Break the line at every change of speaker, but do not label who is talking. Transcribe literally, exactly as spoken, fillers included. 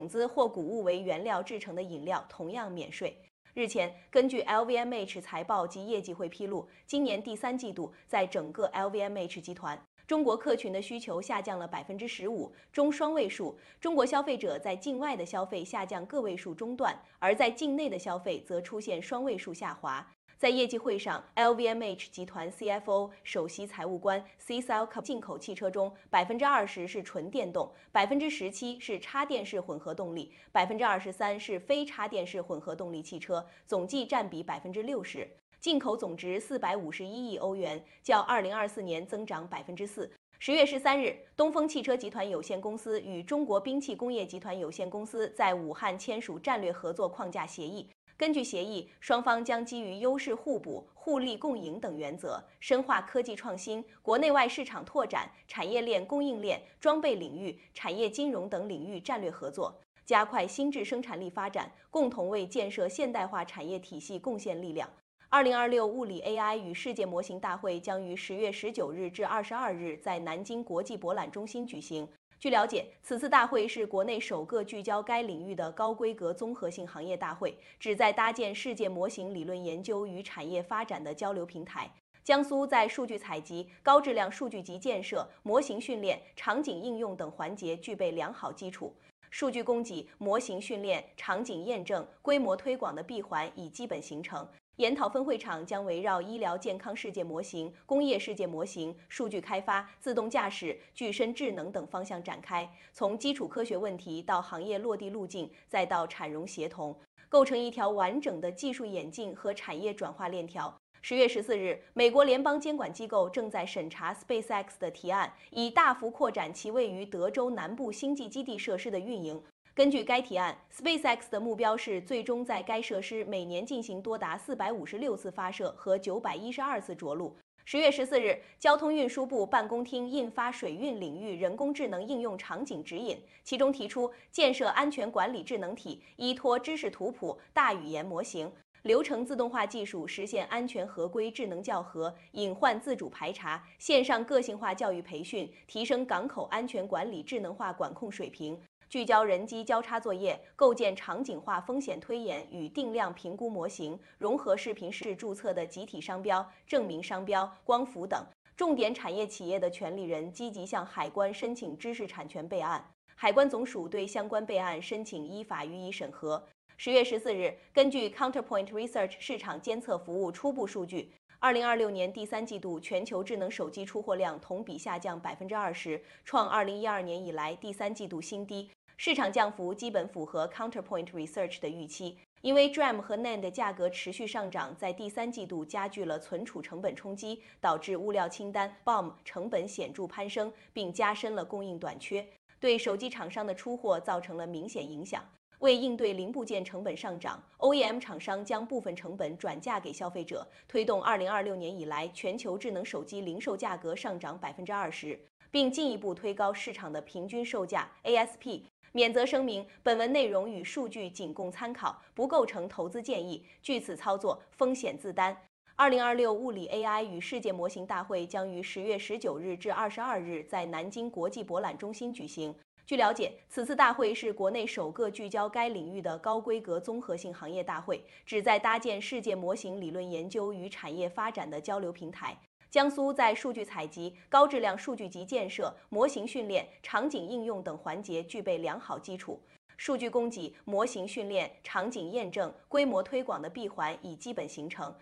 子或谷物为原料制成的饮料同样免税。日前，根据 L V M H 财报及业绩会披露，今年第三季度在整个 L V M H 集团，中国客群的需求下降了百分之十五，中双位数；中国消费者在境外的消费下降个位数中段，而在境内的消费则出现双位数下滑。在业绩会上 ，L V M H 集团 C F O 首席财务官 Cecile Cap 进口汽车中，百分之二十是纯电动，百分之十七是插电式混合动力，百分之二十三是非插电式混合动力汽车，总计占比百分之六十。进口总值四百五十一亿欧元，较二零二四年增长百分之四。十月十三日，东风汽车集团有限公司与中国兵器工业集团有限公司在武汉签署战略合作框架协议。根据协议，双方将基于优势互补、互利共赢等原则，深化科技创新、国内外市场拓展、产业链、供应链、装备领域、产业金融等领域战略合作，加快新质生产力发展，共同为建设现代化产业体系贡献力量。二零二六物理 A I 与世界模型大会将于十月十九日至二十二日在南京国际博览中心举行。据了解，此次大会是国内首个聚焦该领域的高规格综合性行业大会，旨在搭建世界模型理论研究与产业发展的交流平台。江苏在数据采集、高质量数据集建设、模型训练、场景应用等环节具备良好基础，数据供给、模型训练、场景验证、规模推广的闭环已基本形成。研讨分会场将围绕医疗健康世界模型、工业世界模型、数据开发、自动驾驶、具身智能等方向展开，从基础科学问题到行业落地路径，再到产融协同，构成一条完整的技术演进和产业转化链条。十月十四日，美国联邦监管机构正在审查 SpaceX 的提案，以大幅扩展其位于德州南部星际基地设施的运营。根据该提案 ，SpaceX 的目标是最终在该设施每年进行多达四百五十六次发射和九百一十二次着陆。十月十四日，交通运输部办公厅印发水运领域人工智能应用场景指引，其中提出建设安全管理智能体，依托知识图谱、大语言模型、流程自动化技术实现安全合规智能校核、隐患自主排查、线上个性化教育培训，提升港口安全管理智能化管控水平。聚焦人机交叉作业，构建场景化风险推演与定量评估模型，融合视频式注册的集体商标、证明商标、光伏等。重点产业企业的权利人积极向海关申请知识产权备案，海关总署对相关备案申请依法予以审核。十月十四日，根据 Counterpoint Research 市场监测服务初步数据，二零二六年第三季度全球智能手机出货量同比下降百分之二十，创二零一二年以来第三季度新低。市场降幅基本符合 Counterpoint Research 的预期，因为 D R A M 和 N A N D 价格持续上涨，在第三季度加剧了存储成本冲击，导致物料清单 B O M 成本显著攀升，并加深了供应短缺，对手机厂商的出货造成了明显影响。为应对零部件成本上涨 ，O E M 厂商将部分成本转嫁给消费者，推动二零二六年以来全球智能手机零售价格上涨百分之二十，并进一步推高市场的平均售价 A S P。免责声明：本文内容与数据仅供参考，不构成投资建议，据此操作风险自担。二零二六物理 A I 与世界模型大会将于十月十九日至二十二日在南京国际博览中心举行。据了解，此次大会是国内首个聚焦该领域的高规格综合性行业大会，旨在搭建世界模型理论研究与产业发展的交流平台。江苏在数据采集、高质量数据集建设、模型训练、场景应用等环节具备良好基础，数据供给、模型训练、场景验证、规模推广的闭环已基本形成。